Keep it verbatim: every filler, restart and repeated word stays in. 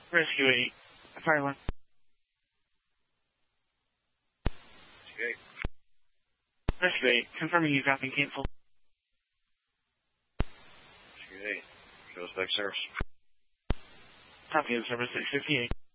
Rescue eight. Fire one. Okay. Rescue eight. Confirming you got been canceled. Rescue eight. Shows back service. Copy of service six fifty-eight.